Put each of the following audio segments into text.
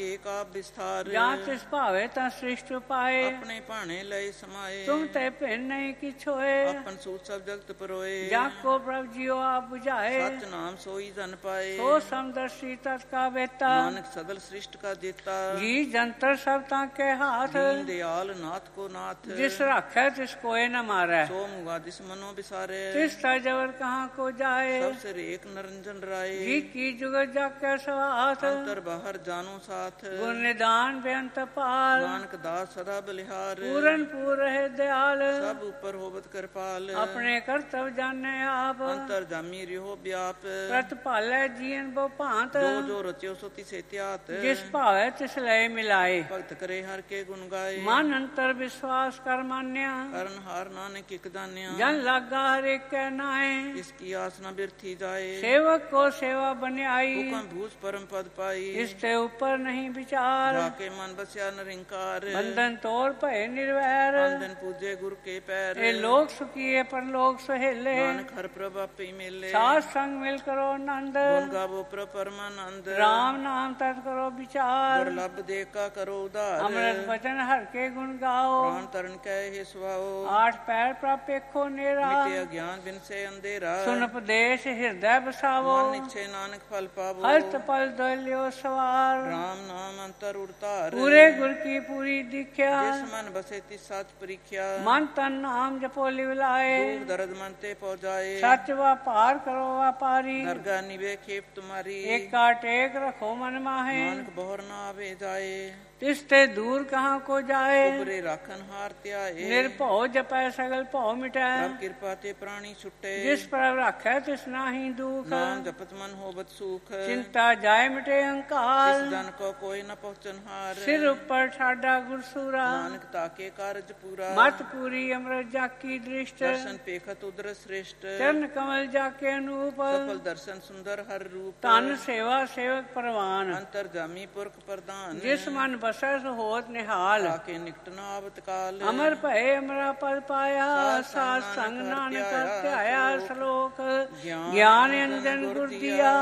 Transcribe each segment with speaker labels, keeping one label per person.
Speaker 1: ਏਕ ਆਪ ਵਿਸਥਾਰ
Speaker 2: ਜਾਂ ਤਿਸ ਭਾਵੇ ਤਾਂ ਸ੍ਰਿਸ਼ਟ ਪਾਏ
Speaker 1: ਆਪਣੇ ਭਾਣੇ ਲਈ ਸਮਾਏ
Speaker 2: ਤੁਮ ਤੇ ਭਿੰਨ ਨਹੀਂ ਕਿਛ ਹੋਏ
Speaker 1: ਆਪਨ ਸੂਤ ਸਭ ਜਗਤ ਪਰੋਏ
Speaker 2: ਜਾਂ ਕੋ ਪ੍ਰਭ ਜੀਓ ਆਪ 부ਝਾਏ
Speaker 1: ਸਚ ਨਾਮ ਸੋਈ ਜਨ ਪਾਏ
Speaker 2: ਸੋ ਸਮਦਰਸ਼ੀ ਤਤ ਕਾ ਵੇਤਾ
Speaker 1: ਨਾਨਕ ਸਗਲ ਸ੍ਰਿਸ਼ਟ ਕਾ ਦੇਤਾ
Speaker 2: ਜੀ ਜੰਤਰ ਸਭ ਤਾਂ ਕੇ ਹਾਥ
Speaker 1: ਦੀਨ ਦਿਆਲ ਨਾਥ ਕੋ ਨਾਥ
Speaker 2: ਜਿਸ ਰਾਖੈ ਤਿਸ ਕੋਇ ਨ ਮਾਰੈ
Speaker 1: ਸੋ ਮੁਗਾ ਦਿਸ ਮਨੋ ਵਿਸਾਰੇ
Speaker 2: ਤਿਸ ਤਾ ਜਵਰ ਕਹਾਂ ਕੋ ਜਾਏ
Speaker 1: ਸਭ ਸਿਰ ਏਕ ਨਰੰਜਨ ਰਾਏ
Speaker 2: ਜੀ ਕੀ ਜੁਗਤ ਜਾਕੈ ਸਵਾਥ
Speaker 1: ਅੰਤਰ ਬਾਹਰ ਜਾਨੋ ਸਾਥ
Speaker 2: ਗੁਰ ਨਿਦਾਨ ਬੇਅੰਤ ਪਾਲ
Speaker 1: ਨਾਨਕ ਦਾਸ ਸਦਾ ਬਲਿਹਾਰ
Speaker 2: ਪੂਰਨ ਪੂਰ ਰਹੇ ਦਿਆਲ
Speaker 1: ਸਭ ਉਪਰ ਹੋਵਤ ਕਿਰਪਾਲ
Speaker 2: ਆਪਣੇ ਕਰਤਵ ਜਾਣੈ ਆਪ
Speaker 1: ਅੰਤਰ ਜਾਮੀ ਰਿਹੋ ਵਿਆਪ
Speaker 2: ਪ੍ਰਤ ਭਾਲੈ ਜੀਵਨ ਬੋ ਭਾਂਤ
Speaker 1: ਜੋ ਜੋ ਰਚਿਓ ਸੋ ਤਿਸੇ ਧਿਆਤ
Speaker 2: ਜਿਸ ਭਾਵੈ ਤਿਸ ਲੈ ਮਿਲਾਏ
Speaker 1: ਭਗਤ ਕਰੇ ਹਰ ਕੇ ਗੁਣ ਗਾਏ
Speaker 2: ਮਨ ਅੰਤਰ ਵਿਸ਼ਵਾਸ ਕਰ ਮਾਨਿਆ
Speaker 1: ਕਰਨ ਹਾਰ ਨਾਨਕ ਇਕ ਦਾਨਿਆ
Speaker 2: ਜਨ ਲਾਗਾ ਹਰ ਕੈ ਨਾਏ
Speaker 1: ਇਸ ਕੀ ਆਸ ਨ ਬਿਰਥੀ ਜਾਏ
Speaker 2: ਸੇਵਕ ਕੋ ਸੇਵਾ ਬਨਿਆਈ
Speaker 1: ਹੁਕਮ ਭੂਸ ਪਰਮ ਪਦ ਪਾਈ
Speaker 2: ਇਸ ਤੇ ਉੱਪਰ ਨਹੀਂ ਵਿਚਾਰ
Speaker 1: ਰਾਕੇ ਮਨ ਬਸਿਆ ਨਿਰੰਕਾਰ
Speaker 2: ਬੰਧਨ ਤੋੜ ਭਏ ਨਿਰਵੈਰ
Speaker 1: ਅੰਦਨ ਪੂਜੇ ਗੁਰ ਕੇ ਪੈਰ
Speaker 2: ਇਹ ਲੋਕ ਸੁਖੀਏ ਪਰਲੋਕ ਸੁਹੇਲੇ
Speaker 1: ਨਾਨਕ ਹਰ ਪ੍ਰਭ ਆਪੇ ਮੇਲੇ
Speaker 2: ਸਾਧ ਸੰਗ ਮਿਲ ਕਰੋ ਆਨੰਦ
Speaker 1: ਗੁਣ ਗਾਵੋ ਪ੍ਰਭ ਪਰਮਾਨੰਦ
Speaker 2: ਰਾਮ ਨਾਮ ਤਤ ਕਰੋ ਵਿਚਾਰ
Speaker 1: ਦੁਰਲਭ ਦੇਖ ਕਾ ਕਰੋ ਉਧਾਰ
Speaker 2: ਅੰਮ੍ਰਿਤ ਬਚਨ ਹਰ ਕੇ ਗੁਣ ਗਾਓ
Speaker 1: ਪ੍ਰਾਨ ਤਰਨ ਕੈ ਇਹ ਸੁਆਓ
Speaker 2: ਆਠ ਪੈਰ ਪ੍ਰਾਪੇਖੋ ਨੇਰਾ
Speaker 1: ਮਿਟੇ ਅਗਿਆਨ ਬਿਨ ਸੇ ਅੰਧੇਰਾ
Speaker 2: ਸੁਨ ਉਪਦੇਸ਼ ਹਿਰਦੈ ਬਸਾਵੋ
Speaker 1: ਮਨ ਨਿਛੇ ਨਾਨਕ ਫਲ ਪਾਵੋ
Speaker 2: ਹਸਤ ਪਲ ਦੋਲਿਓ ਸਵਾਰ
Speaker 1: ਰਾਮ ਨਾਮ ਅੰਤਰ ਉਰਤਾਰ
Speaker 2: ਪੂਰੇ ਗੁਰ ਕੀ ਪੂਰੀ ਦਿਖਿਆ
Speaker 1: ਜਿਸ ਮਨ ਬਸੇ ਤਿਸ ਸਤ ਪ੍ਰੀਖਿਆ
Speaker 2: ਮਨ ਤਨ ਨਾਮ ਜਪੋ ਲਿਵਲਾਏ
Speaker 1: ਦੁਖ ਦਰਦ ਮਨ ਤੇ ਪਹੁੰਚਾਏ
Speaker 2: ਸੱਚ ਵਪਾਰ ਕਰੋ ਵਪਾਰੀ
Speaker 1: ਦਰਗਾ ਨਿਵੇ ਖੇਪ ਤੁਮਾਰੀ
Speaker 2: ਏਕਾ ਟੇਕ ਰਖੋ ਮਨ ਮਾਹੇ
Speaker 1: ਨਾਨਕ ਬੋਹਰ ਨਾ ਆਵੇ ਜਾਏ
Speaker 2: ਤਿਸ ਤੇ ਦੂਰ ਕਹਾਂ ਕੋ ਜਾਏ
Speaker 1: ਉਪਰੇ ਰਾਖਨ ਹਾਰ ਧਿਆਏ
Speaker 2: ਨਿਰਭਉ ਜਪੈ ਸਗਲ ਭਉ ਮਿਟੈ
Speaker 1: ਪ੍ਰਭ ਕਿਰਪਾ ਤੇ ਪ੍ਰਾਣੀ ਛੁਟੇ
Speaker 2: ਜਿਸ ਪ੍ਰਭ ਰਾਖੈ ਤਿਸ ਨਾਹੀ ਦੁਖ
Speaker 1: ਨਾਮ ਜਪਤ ਮਨ ਹੋਵਤ ਸੁਖ
Speaker 2: ਚਿੰਤਾ ਜਾਏ ਮਿਟੇ ਅਹੰਕਾਰ
Speaker 1: ਇਸ ਜਨ ਕੋ ਕੋਈ ਨ ਪਹੁੰਚਨ ਹਾਰ
Speaker 2: ਸਿਰ ਉੱਪਰ ਠਾਡਾ ਗੁਰਸੂਰਾ
Speaker 1: ਨਾਨਕ ਤਾਕੇ ਕਾਰਜ ਪੂਰਾ
Speaker 2: ਮਤ ਪੂਰੀ ਅੰਮ੍ਰਿਤ ਜਾਕੀ ਦ੍ਰਿਸ਼ਟ
Speaker 1: ਦਰਸ਼ਨ ਪੇਖਤ ਉਦਰ ਸ੍ਰੇਸ਼ਟ
Speaker 2: ਚਰਨ ਕਮਲ ਜਾਕੇ ਅਨੂਪ
Speaker 1: ਸਫਲ ਦਰਸ਼ਨ ਸੁੰਦਰ ਹਰ ਰੂਪ
Speaker 2: ਧਨ ਸੇਵਾ ਸੇਵਕ ਪਰਵਾਨ
Speaker 1: ਅੰਤਰ ਜਾਮੀ ਪੁਰਖ ਪ੍ਰਧਾਨ
Speaker 2: ਜਿਸ ਮਨ ਬਸੈ ਸੋ ਹੋਤ ਨਿਹਾਲ
Speaker 1: ਤਾਕੇ ਨਿਕਟ ਨ ਆਵਤ ਕਾਲ
Speaker 2: ਅਮਰ ਭਏ ਅਮਰਾ ਪਦ ਪਾਇਆ ਸਾਧ ਸੰਗ ਨਾਨਕ ਧਿਆਇਆ ਸ਼ਲੋਕ ਗਿਆਨ ਅੰਜਨ ਗੁਰ ਦੀਆ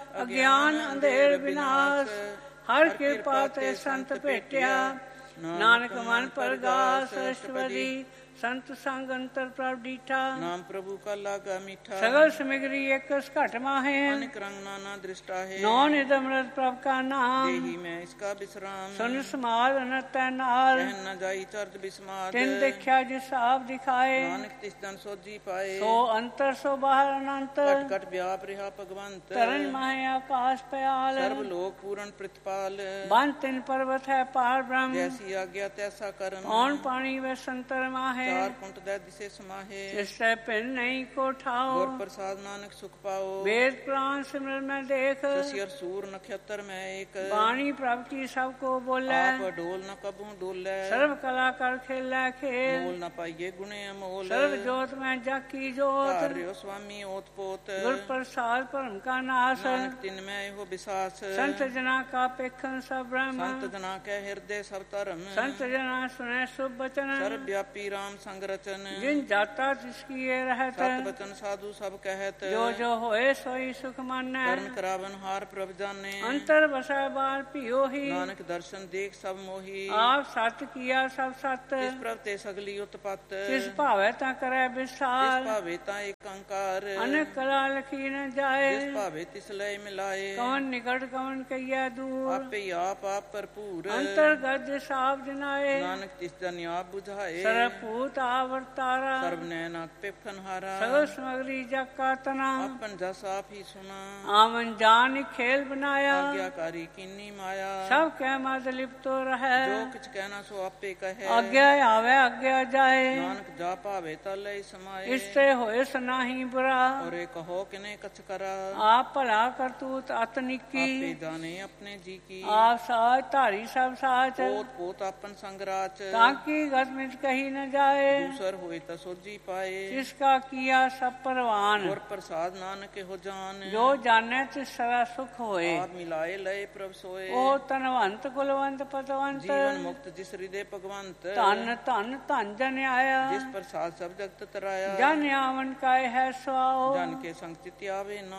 Speaker 2: ਅਗਿਆਨ ਅੰਧੇਰ ਵਿਨਾਸ਼ ਹਰ ਕਿਰਪਾ ਤੇ ਸੰਤ ਭੇਟਿਆ ਨਾਨਕ ਮਨ ਪਰਗਾਸ ਅਸ਼ਵਦੀ ਸੰਤ ਸੰਗ ਅੰਤਰ ਪ੍ਰਭ ਡੀਠਾ
Speaker 1: ਨਾਮ ਪ੍ਰਭੂ ਕਾ ਲਾਗਾ ਮੀਠਾ
Speaker 2: ਸਗਲ ਸਮਗਰੀ ਇੱਕ ਘਟ ਮਾਹੇ
Speaker 1: ਅਨੇਕ ਰੰਗ ਨਾਨਾ ਦ੍ਰਿਸ਼ਟਾ ਹੈ
Speaker 2: ਨੌ ਨਿਦ ਅੰਮ੍ਰਿਤ ਪ੍ਰਭ ਕਾ ਨਾਮ
Speaker 1: ਦੇਹੀ ਮੈਂ ਇਸਕਾ ਬਿਸਰਾਮ
Speaker 2: ਸੁਨ ਸਮਾਦ ਅਨਤੈ ਨਾਲ
Speaker 1: ਕਹਿਨ ਨ ਜਾਈ ਚਰਜ ਬਿਸਮਾਦ
Speaker 2: ਤਿਨ ਦੇਖਿਆ ਜਿਸ ਆਪ ਦਿਖਾਏ
Speaker 1: ਨਾਨਕ ਤਿਸ ਜਨ ਸੋਜੀ ਪਾਏ
Speaker 2: ਸੋ ਅੰਤਰ ਸੋ ਬਾਹਰ ਅਨੰਤ
Speaker 1: ਘਟ ਘਟ ਵਿਆਪ ਰਿਹਾ ਭਗਵੰਤ
Speaker 2: ਤਰਨ ਮਾਹੇ ਆਕਾਸ਼ ਪਿਆਲ
Speaker 1: ਸਰਬ ਲੋਕ ਪੂਰਨ ਪ੍ਰਿਤਪਾਲ
Speaker 2: ਬਨ ਤਿਨ ਪਰਵਤ ਹੈ ਪਾਰ ਬ੍ਰਹਮ
Speaker 1: ਜੈਸੀ ਆਗਿਆ ਤੈਸਾ ਕਰਨ
Speaker 2: ਕੌਣ ਪਾਣੀ ਵੇ ਸੰਤਰ ਮਾਹੇ
Speaker 1: ਚਾਰ ਕੁੰਟ ਦੇ ਦਿਸੇ ਸਮਾਹੇ
Speaker 2: ਜਿਸ ਤੇ ਪਿੰਨ ਨਹੀਂ ਕੋ ਠਾਓ
Speaker 1: ਗੁਰ ਪ੍ਰਸਾਦ ਨਾਨਕ ਸੁਖ ਪਾਓ
Speaker 2: ਵੇਦ ਪੁਰਾਨ ਸਿਮਰਨ ਮੈਂ ਦੇਖ
Speaker 1: ਸਸਿਰ ਸੂਰ ਨਖਤਰ ਮੈਂ ਏਕ
Speaker 2: ਬਾਣੀ ਪ੍ਰਭ ਕੀ ਸਭ ਕੋ ਬੋਲੇ
Speaker 1: ਆਪ ਡੋਲ ਨ ਕਬੂ ਡੋਲੇ
Speaker 2: ਸਰਬ ਕਲਾ ਕਰ ਖੇਲੇ ਖੇਲ
Speaker 1: ਮੋਲ ਨ ਪਾਈਏ ਗੁਣੇ ਅਮੋਲ
Speaker 2: ਸਰਬ ਜੋਤ ਮੈਂ ਜਾਕੀ ਜੋਤ
Speaker 1: ਧਾਰਿਓ ਸੁਆਮੀ ਓਤ ਪੋਤ
Speaker 2: ਗੁਰ ਪ੍ਰਸਾਦ ਭਰਮ ਕਾ ਨਾਸ
Speaker 1: ਨਾਨਕ ਤਿਨ ਮੈਂ ਇਹੋ ਵਿਸਾਸ
Speaker 2: ਸੰਤ ਜਨਾ ਕਾ ਪੇਖਨ ਸਭ ਬ੍ਰਹਮ
Speaker 1: ਸੰਤ ਜਨਾ ਕੈ ਹਿਰਦੇ ਸਭ ਧਰਮ
Speaker 2: ਸੰਤ ਜਨਾ ਸੁਨੇ ਸੁਭ ਬਚਨ
Speaker 1: ਸਰਬ ਵਿਆਪੀ ਰਾਮ ਸੰਗ ਰਚਨ
Speaker 2: ਜਿਨ ਜਾਤਾ ਤਿਸ ਕੀਏ ਰਹਤ
Speaker 1: ਸਤ ਬਚਨ ਸਾਧੂ ਸਭ ਕਹਿਤ
Speaker 2: ਜੋ ਜੋ ਹੋਏ ਸੋਈ ਸੁਖ ਮਾਨੈ
Speaker 1: ਕਰਨ ਕਰਾਵਨ ਹਾਰ ਪ੍ਰਭ ਜਾਣੇ
Speaker 2: ਅੰਤਰ ਵਸੈ ਬਾਹਰ ਭਿਓ ਹੀ
Speaker 1: ਨਾਨਕ ਦਰਸ਼ਨ ਦੇਖ ਸਭ ਮੋਹੀ
Speaker 2: ਆਪ ਸਤ ਕੀਆ ਸਭ ਸਤ
Speaker 1: ਇਸ ਪ੍ਰਭ ਤੇ ਸਗਲੀ ਉਤਪਤ
Speaker 2: ਜਿਸ ਭਾਵੈ ਤਾਂ ਕਰੈ
Speaker 1: ਇਸ
Speaker 2: ਵਿਸਾਰ
Speaker 1: ਭਾਵੇ ਤਾਂ ਏਕ ਅੰਕਾਰ
Speaker 2: ਅਨੇਕ ਕਲਾ ਲਖੀ ਨ ਜਾਏ
Speaker 1: ਜਿਸ ਭਾਵੇ ਤਿਸ ਲੈ ਮਿਲਾਏ
Speaker 2: ਕਵਨ ਨਿਕਟ ਕਵਨ ਕਈਆ ਦੂਰ
Speaker 1: ਆਪੇ ਹੀ ਆਪ ਭਰਪੂਰ
Speaker 2: ਅੰਤਰ ਗਜ ਸਾਬ ਜਨਾਏ
Speaker 1: ਨਾਨਕ ਤਿਸ ਜਨ ਆਪ 부ਝਾਏ
Speaker 2: ਸਰਬ ਭੂਤ ਆਵਰਤਾਰਾ
Speaker 1: ਸਰਬ ਨੈਣ ਆਪੇ ਫਨਹਾਰਾ
Speaker 2: ਸਗਲ ਸਮਗਰੀ ਜਾਕਾ ਤਨਾ
Speaker 1: ਆਪਨ ਜਸ ਆਪ ਹੀ ਸੁਨਾ
Speaker 2: ਆਵਨ ਜਾਨ ਖੇਲ ਬਨਾਇਆ
Speaker 1: ਆਗਿਆਕਾਰੀ ਕੀਨੀ ਮਾਇਆ
Speaker 2: ਸਭ ਕਹਿ ਮਦ ਲਿਪਤੋ ਰਹੈ
Speaker 1: ਜੋ ਕਿਛ ਕਹਿਣਾ ਸੋ ਆਪੇ ਕਹੈ
Speaker 2: ਆਗਿਆ ਆਵੇ ਆਗਿਆ ਜਾਏ
Speaker 1: ਨਾਨਕ ਜਾ ਭਾਵੇ ਤਾ ਲੈ ਸਮਾਏ
Speaker 2: ਇਸ ਤੇ ਹੋਏ ਸਨਾਹੀ ਬੁਰਾ
Speaker 1: ਔਰੇ ਕਹੋ ਕਿਨੇ ਕਛ ਕਰਾ
Speaker 2: ਆਪ ਭਲਾ ਕਰਤੂਤ ਅਤ
Speaker 1: ਆਪੇ
Speaker 2: ਨਿੱਕੀ
Speaker 1: ਜਾਣੇ ਆਪਣੇ ਜੀ ਕੀ
Speaker 2: ਆਪ ਸਾਚ ਧਾਰੀ ਸਭ ਸਾਚ
Speaker 1: ਪੋਤ ਪੋਤ ਆਪਨ ਸੰਗ ਰਾਚ
Speaker 2: ਤਾਂ ਕੀ ਗਤ ਮਿਟ ਕਹੀ ਨ ਜਾਏ
Speaker 1: ਦੂਸਰ ਹੋਏ ਤਾ ਸੋਜੀ ਪਾਏ
Speaker 2: ਜਿਸ ਕਾ ਕੀਆ ਸਭ ਪਰਵਾਨ
Speaker 1: ਗੁਰ ਪ੍ਰਸਾਦ ਨਾਨਕ ਹੋ ਜਾਨ
Speaker 2: ਜੋ ਜਾਣੈ ਤਿਸ ਸਦਾ ਸੁਖ ਹੋਏ
Speaker 1: ਆਪ ਮਿਲਾਏ ਲਏ ਪ੍ਰਭ ਸੋਏ
Speaker 2: ਉਹ ਤਨਵੰਤ ਕੁਲਵੰਤ ਪਤਵੰਤ
Speaker 1: ਜੀਵਨ ਮੁਕਤ ਜਿਸ ਹਿਰਦੇ ਭਗਵੰਤ
Speaker 2: ਧਨ ਧਨ ਧਨ ਜਨ ਆਇਆ
Speaker 1: ਜਿਸ ਪ੍ਰਸਾਦ ਸਭ ਜਗਤ ਤਰਾਇਆ
Speaker 2: ਜਨ ਆਵਨ ਕਾਇ ਹੈ ਸੁਆਓ
Speaker 1: ਜਨ ਕੇ ਸੰਗ ਚਿਤ ਆਵੇ ਨਾ